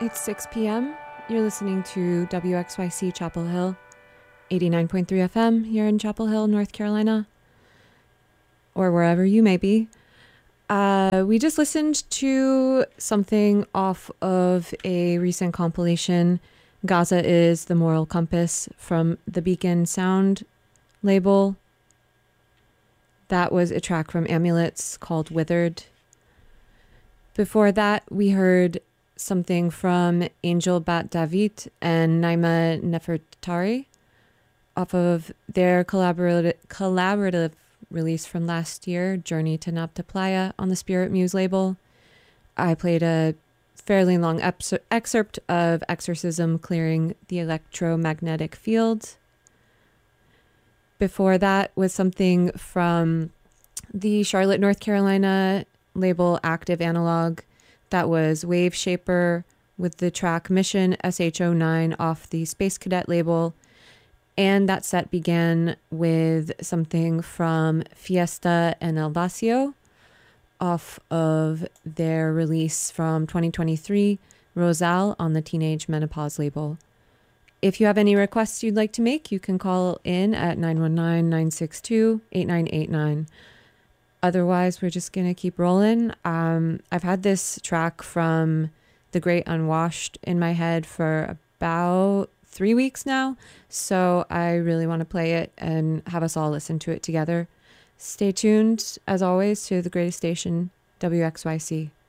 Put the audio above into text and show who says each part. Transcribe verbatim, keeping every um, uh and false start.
Speaker 1: It's six p.m. You're listening to W X Y C Chapel Hill, eighty-nine point three F M here in Chapel Hill, North Carolina, or wherever you may be. Uh, we just listened to something off of a recent compilation, Gaza is the Moral Compass, from the Beacon Sound label. That was a track from Amulets called Withered. Before that, we heard something from Angel Bat David and Naima Nefertari off of their collaborative, collaborative release from last year, Journey to Nabta Playa, on the Spirit Muse label. I played a fairly long epso- excerpt of Exorcism Clearing the Electromagnetic Field. Before that was something from the Charlotte, North Carolina label Active Analog. That was Wave Shaper with the track Mission S H O nine off the Space Cadet label. And that set began with something from Fiesta and El Vacío off of their release from twenty twenty-three, Rosal, on the Teenage Menopause label. If you have any requests you'd like to make, you can call in at nine one nine, nine six two, eight nine eight nine. Otherwise, we're just going to keep rolling. Um, I've had this track from The Great Unwashed in my head for about three weeks now, so I really want to play it and have us all listen to it together. Stay tuned, as always, to the greatest station, W X Y C.